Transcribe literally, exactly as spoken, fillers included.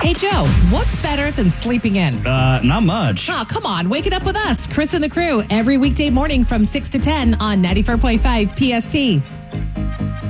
Hey, Joe, what's better than sleeping in? Uh, not much. Oh, come on. Wake it up with us, Chris and the crew, every weekday morning from six to ten on ninety-four point five P S T.